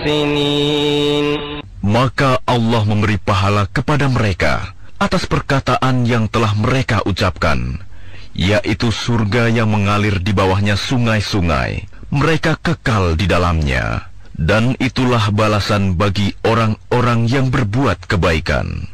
المحسنين. Maka Allah memberi pahala kepada mereka atas perkataan yang telah mereka ucapkan, yaitu surga yang mengalir di bawahnya sungai-sungai. Mereka kekal di dalamnya, dan itulah balasan bagi orang-orang yang berbuat kebaikan.